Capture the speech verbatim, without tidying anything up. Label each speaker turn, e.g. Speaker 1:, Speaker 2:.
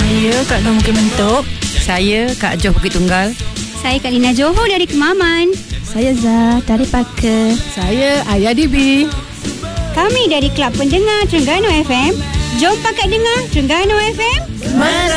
Speaker 1: Saya Kak Nur Mungkin Mentuk.
Speaker 2: Saya Kak Joh Bukit Tunggal.
Speaker 3: Saya Kak Lina Johor dari Kemaman.
Speaker 1: Saya Zah dari Parker.
Speaker 4: Saya Ayah D B.
Speaker 3: Kami dari Kelab Pendengar Terengganu F M. Jom pakat dengar Terengganu F M.